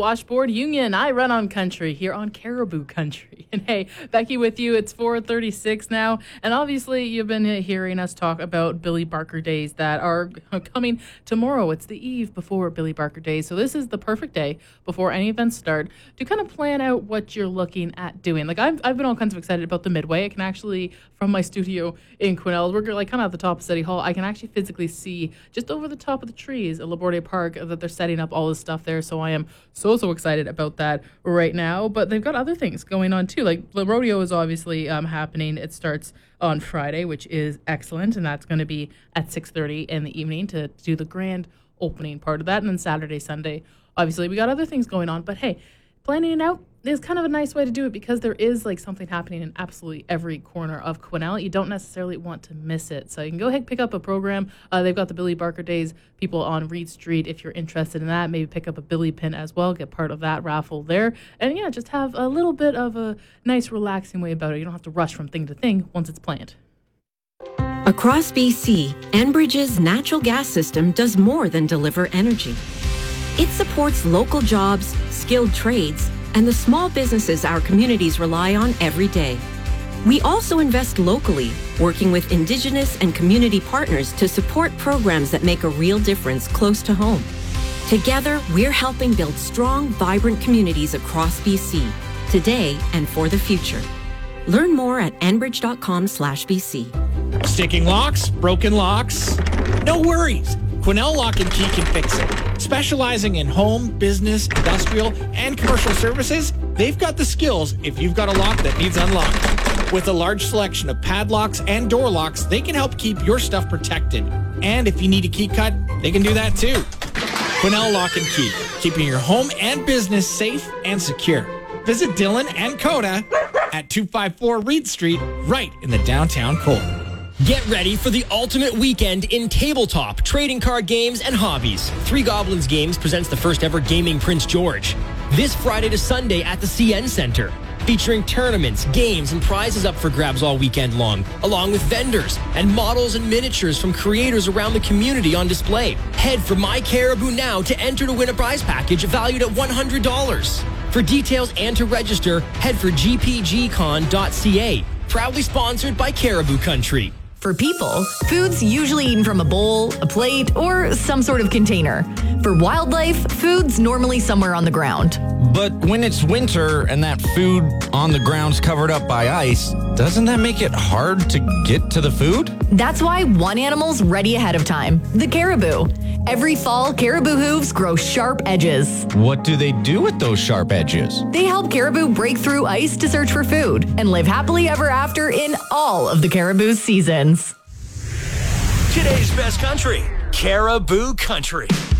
Washboard Union. I run on country here on Caribou Country. And hey, Becky with you. It's 4:36 now. And obviously, you've been hearing us talk about Billy Barker Days that are coming tomorrow. It's the eve before Billy Barker Days. So this is the perfect day before any events start to kind of plan out what you're looking at doing. Like I've been all kinds of excited about the Midway. I can actually, from my studio in Quesnel, we're like kind of at the top of City Hall, I can actually physically see just over the top of the trees at Laborde Park that they're setting up all this stuff there. So I am so excited about that right now. But they've got other things going on too. Like the rodeo is obviously happening. It starts on Friday, which is excellent, and that's going to be at 6:30 in the evening to do the grand opening part of that. And then Saturday, Sunday, obviously we got other things going on. But hey, planning it out is kind of a nice way to do it because there is like something happening in absolutely every corner of Quesnel. You don't necessarily want to miss it. So you can go ahead and pick up a program. They've got the Billy Barker Days people on Reed Street. If you're interested in that, maybe pick up a Billy pin as well, get part of that raffle there. And yeah, just have a little bit of a nice relaxing way about it. You don't have to rush from thing to thing once it's planned. Across BC, Enbridge's natural gas system does more than deliver energy. It supports local jobs, skilled trades, and the small businesses our communities rely on every day. We also invest locally, working with Indigenous and community partners to support programs that make a real difference close to home. Together, we're helping build strong, vibrant communities across BC, today and for the future. Learn more at enbridge.com/BC. Sticking locks? Broken locks? No worries. Quesnel Lock and Key can fix it. Specializing in home, business, industrial, and commercial services, they've got the skills if you've got a lock that needs unlocked. With a large selection of padlocks and door locks, they can help keep your stuff protected. And if you need a key cut, they can do that too. Quesnel Lock and Key, keeping your home and business safe and secure. Visit Dylan and Coda at 254 Reed Street, right in the downtown core. Get ready for the ultimate weekend in tabletop, trading card games, and hobbies. Three Goblins Games presents the first ever Gaming Prince George. This Friday to Sunday at the CN Center. Featuring tournaments, games, and prizes up for grabs all weekend long, along with vendors and models and miniatures from creators around the community on display. Head for My Caribou now to enter to win a prize package valued at $100. For details and to register, head for gpgcon.ca. Proudly sponsored by Caribou Country. For people, food's usually eaten from a bowl, a plate, or some sort of container. For wildlife, food's normally somewhere on the ground. But when it's winter and that food on the ground's covered up by ice, doesn't that make it hard to get to the food? That's why one animal's ready ahead of time, the caribou. Every fall, caribou hooves grow sharp edges. What do they do with those sharp edges? They help caribou break through ice to search for food and live happily ever after in all of the caribou's seasons. Today's best country, Caribou Country.